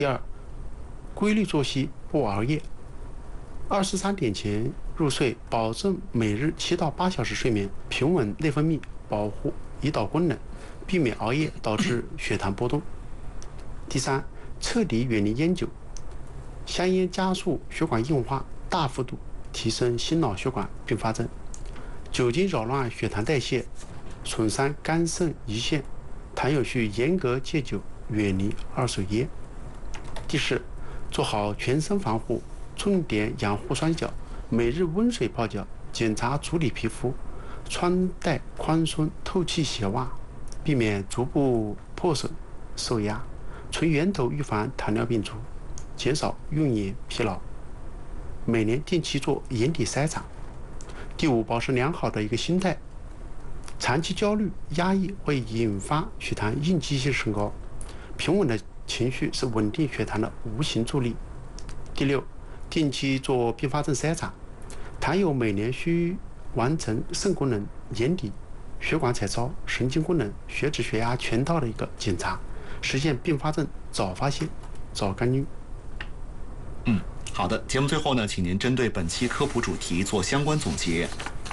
第二，规律作息，不熬夜。23点前入睡，保证每日7到8小时睡眠，平稳内分泌，保护胰岛功能，避免熬夜导致血糖波动。第三，彻底远离烟酒。香烟加速血管硬化，大幅度提升心脑血管并发症。酒精扰乱血糖代谢，损伤肝肾胰腺。谭友需严格戒酒，远离二手烟。第四，做好全身防护，重点养护双脚，每日温水泡脚，检查足底皮肤，穿戴宽松透气鞋袜，避免足部破损受压，从源头预防糖尿病足，减少用眼疲劳。每年定期做眼底筛查。第五，保持良好的一个心态。长期焦虑、压抑会引发血糖应激性升高，平稳的情绪是稳定血糖的无形助力。第六，定期做并发症筛查。谭友每年需完成肾功能、眼底、血管彩超、神经功能、血脂、血压全套的一个检查，实现并发症早发现、早干预。 好的，节目最后呢，请您针对本期科普主题做相关总结。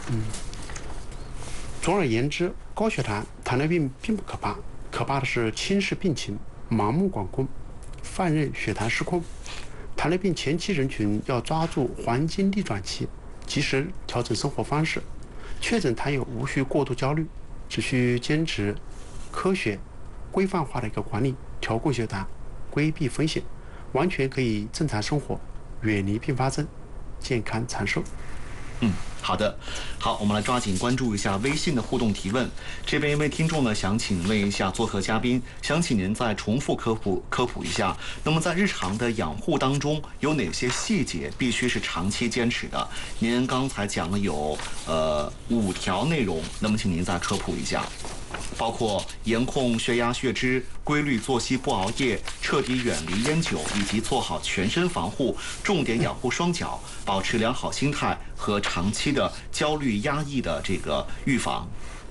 总而言之，高血糖、糖尿病并不可怕，可怕的是轻视病情、盲目管控、放任血糖失控。糖尿病前期人群要抓住黄金逆转期，及时调整生活方式。确诊谭友无需过度焦虑，只需坚持科学、规范化的一个管理，调控血糖，规避风险，完全可以正常生活，远离并发症，健康长寿。 好的，好，我们来抓紧关注一下微信的互动提问。这边一位听众呢，想请问一下做客嘉宾，想请您再重复科普一下。那么在日常的养护当中，有哪些细节必须是长期坚持的？您刚才讲了有5条内容，那么请您再科普一下。包括严控血压血脂、规律作息不熬夜、彻底远离烟酒，以及做好全身防护，重点养护双脚，保持良好心态和长期的焦虑压抑的这个预防。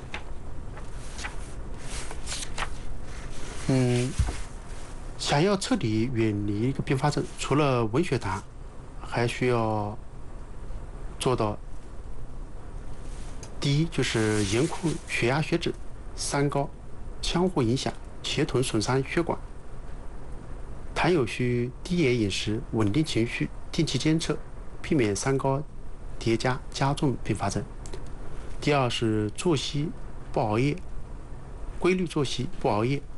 想要彻底远离一个并发症，除了稳血糖，还需要做到第一就是严控血压血脂三高相互影响，协同损伤血管。谭友需低盐饮食，稳定情绪，定期监测，避免三高叠加加重并发症。第二是作息不熬夜，规律作息不熬夜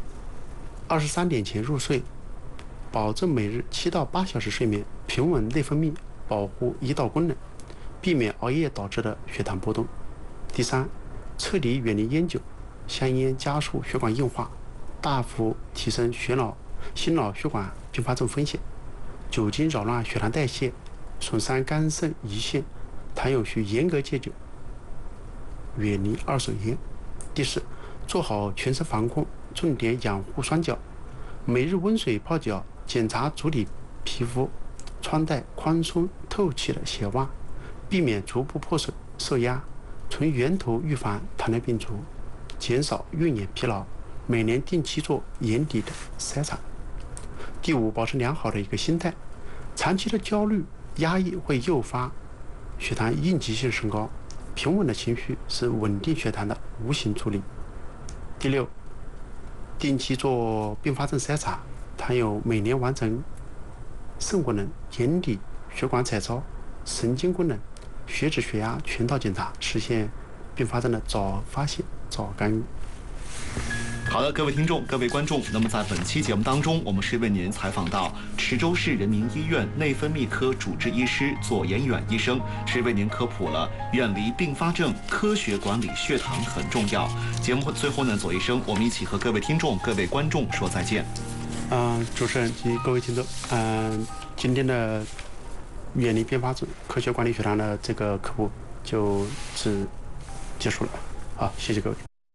，23点前入睡，保证每日7到8小时睡眠，平稳内分泌，保护胰岛功能，避免熬夜导致的血糖波动。第三，彻底远离烟酒，香烟加速血管硬化，大幅提升心脑血管并发症风险。酒精扰乱血糖代谢，损伤肝肾胰腺，谭友需严格戒酒，远离二手烟。第四，做好全身防控，重点养护双脚，每日温水泡脚，检查足底皮肤，穿戴宽松透气的鞋袜，避免足部破损受压，从源头预防糖尿病足，减少用眼疲劳，每年定期做眼底的筛查。第五，保持良好的一个心态。长期的焦虑、压抑会诱发血糖应激性升高，平稳的情绪是稳定血糖的无形助力。第六，定期做并发症筛查，谭友每年完成肾功能、眼底、血管彩超、神经功能、血脂、血压全套检查，实现并发症的早发现、早干预。 好的，各位听众、各位观众，那么在本期节目当中，我们是为您采访到池州市人民医院内分泌科主治医师左延远医生，是为您科普了远离并发症，科学管理血糖很重要。节目最后呢，左医生，我们一起和各位听众、各位观众说再见。 主持人及各位听众，今天的远离并发症、科学管理血糖的这个科普就是结束了。好，谢谢各位。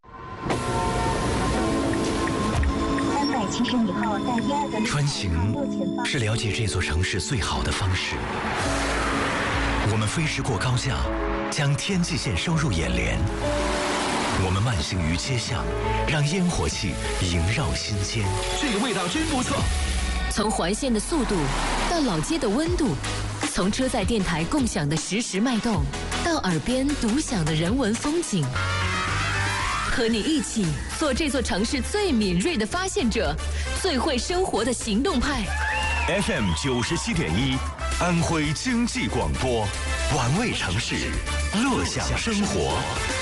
穿行是了解这座城市最好的方式。我们飞驰过高架，将天际线收入眼帘。我们慢行于街巷，让烟火气萦绕心间。 这个味道真不错。 从环线的速度到老街的温度，从车载电台共享的实时脉动，到耳边独享的人文风景，和你一起做这座城市最敏锐的发现者，最会生活的行动派。 FM 97.1，安徽经济广播，玩味城市，乐享生活。